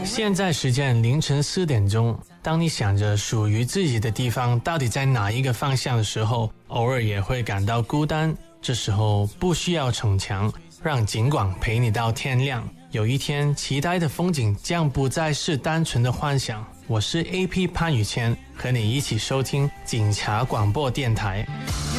现在时间凌晨4点钟，当你想着属于自己的地方到底在哪一个方向的时候，偶尔也会感到孤单。这时候不需要逞强，让警广陪你到天亮。有一天，期待的风景将不再是单纯的幻想。我是 AP 潘宇谦，和你一起收听警察广播电台。